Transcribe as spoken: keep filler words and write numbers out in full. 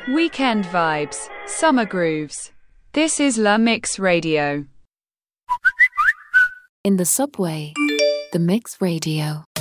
Weekend vibes, summer grooves. This is La Mix Radio. In the subway, the Mix Radio.